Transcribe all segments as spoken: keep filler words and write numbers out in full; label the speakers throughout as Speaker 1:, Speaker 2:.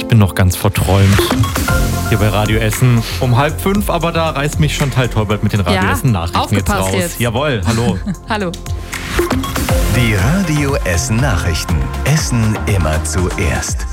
Speaker 1: Ich bin noch ganz verträumt. Hier bei Radio Essen um halb fünf, aber da reißt mich Chantal Teubert mit den Radio
Speaker 2: ja,
Speaker 1: Essen Nachrichten jetzt raus.
Speaker 2: Jetzt.
Speaker 1: Jawohl, hallo.
Speaker 2: Hallo.
Speaker 3: Die Radio Essen Nachrichten. Essen immer zuerst.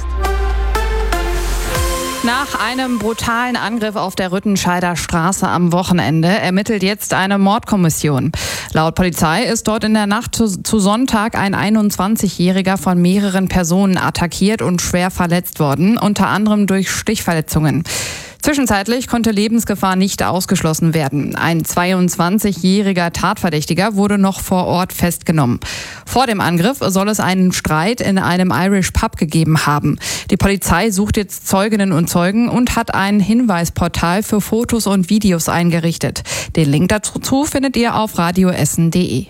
Speaker 2: Nach einem brutalen Angriff auf der Rüttenscheider Straße am Wochenende ermittelt jetzt eine Mordkommission. Laut Polizei ist dort in der Nacht zu, zu Sonntag ein einundzwanzigjähriger von mehreren Personen attackiert und schwer verletzt worden, unter anderem durch Stichverletzungen. Zwischenzeitlich konnte Lebensgefahr nicht ausgeschlossen werden. Ein zweiundzwanzigjähriger Tatverdächtiger wurde noch vor Ort festgenommen. Vor dem Angriff soll es einen Streit in einem Irish Pub gegeben haben. Die Polizei sucht jetzt Zeuginnen und Zeugen und hat ein Hinweisportal für Fotos und Videos eingerichtet. Den Link dazu findet ihr auf radioessen punkt de.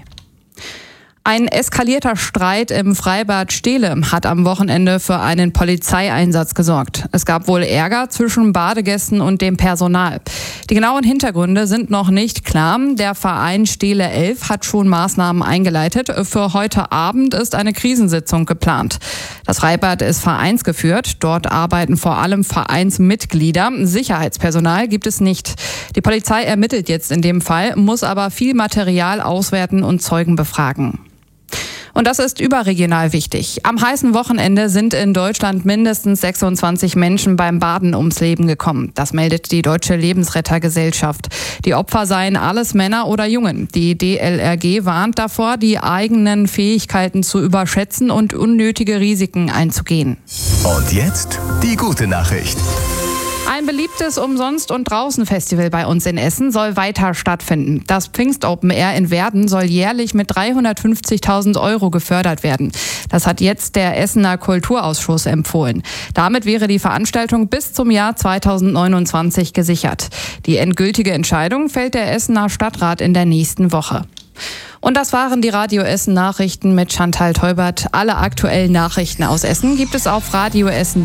Speaker 2: Ein eskalierter Streit im Freibad Stehle hat am Wochenende für einen Polizeieinsatz gesorgt. Es gab wohl Ärger zwischen Badegästen und dem Personal. Die genauen Hintergründe sind noch nicht klar. Der Verein Stehle elf hat schon Maßnahmen eingeleitet. Für heute Abend ist eine Krisensitzung geplant. Das Freibad ist vereinsgeführt. Dort arbeiten vor allem Vereinsmitglieder. Sicherheitspersonal gibt es nicht. Die Polizei ermittelt jetzt in dem Fall, muss aber viel Material auswerten und Zeugen befragen. Und das ist überregional wichtig. Am heißen Wochenende sind in Deutschland mindestens sechsundzwanzig Menschen beim Baden ums Leben gekommen. Das meldet die Deutsche Lebensrettergesellschaft. Die Opfer seien alles Männer oder Jungen. Die D L R G warnt davor, die eigenen Fähigkeiten zu überschätzen und unnötige Risiken einzugehen.
Speaker 3: Und jetzt die gute Nachricht.
Speaker 2: Ein beliebtes Umsonst- und Draußen-Festival bei uns in Essen soll weiter stattfinden. Das Pfingst Open Air in Werden soll jährlich mit dreihundertfünfzigtausend Euro gefördert werden. Das hat jetzt der Essener Kulturausschuss empfohlen. Damit wäre die Veranstaltung bis zum Jahr zweitausendneunundzwanzig gesichert. Die endgültige Entscheidung fällt der Essener Stadtrat in der nächsten Woche. Und das waren die Radio Essen Nachrichten mit Chantal Teubert. Alle aktuellen Nachrichten aus Essen gibt es auf radioessen.